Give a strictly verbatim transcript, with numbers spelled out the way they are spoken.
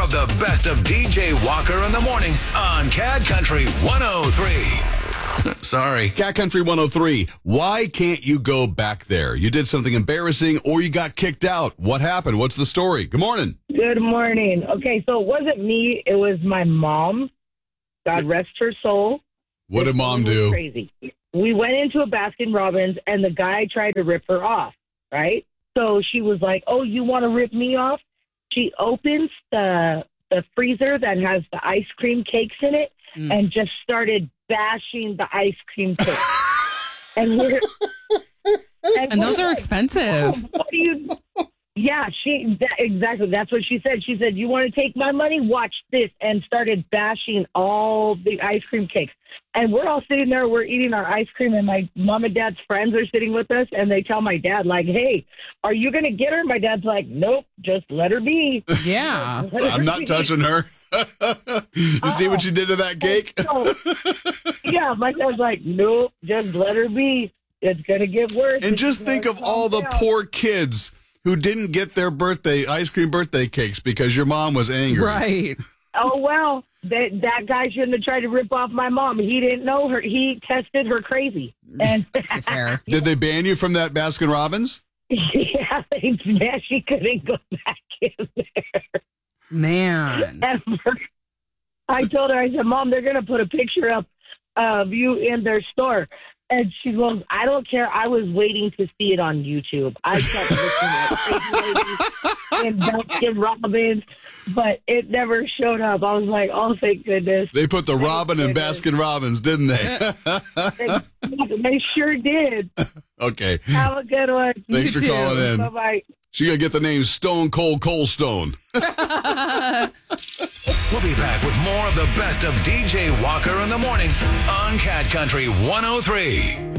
of the best of D J Walker in the morning on Cat Country one oh three. Sorry. Cat Country one oh three. Why can't you go back there? You did something embarrassing or you got kicked out. What happened? What's the story? Good morning. Good morning. Okay, so it wasn't me. It was my mom. God rest her soul. What did mom do? Crazy. We went into a Baskin Robbins, and the guy tried to rip her off, right? So she was like, oh, you want to rip me off? She opens the the freezer that has the ice cream cakes in it mm. and just started bashing the ice cream cakes. and we're And, and those are like, expensive. Oh, what do you... Yeah, she that, exactly. That's what she said. She said, you want to take my money? Watch this. And started bashing all the ice cream cakes. And we're all sitting there. We're eating our ice cream. And my mom and dad's friends are sitting with us. And they tell my dad, like, hey, are you going to get her? My dad's like, nope, just let her be. Yeah. her I'm not be. touching her. you uh-uh. see what you did to that cake? So, yeah, my dad's like, nope, just let her be. It's going to get worse. And just think of all the poor kids who didn't get their birthday, ice cream birthday cakes because your mom was angry. Right. Oh, well, that that guy shouldn't have tried to rip off my mom. He didn't know her. He tested her crazy. And fair. Did they ban you from that Baskin Robbins? Yeah, they, yeah, she couldn't go back in there. Man. Ever. I told her, I said, Mom, they're going to put a picture up of you in their store. And she goes, I don't care. I was waiting to see it on YouTube. I kept looking at Crazy Lady and Baskin Robbins, but it never showed up. I was like, oh, thank goodness. They put the thank Robin and Baskin Robbins, didn't they? they, they sure did. Okay. Have a good one. Thanks You for too. calling in. Bye-bye. She going to get the name Stone Cold Cold Stone. We'll be back with more of the best of D J Walker in the morning on Cat Country one oh three.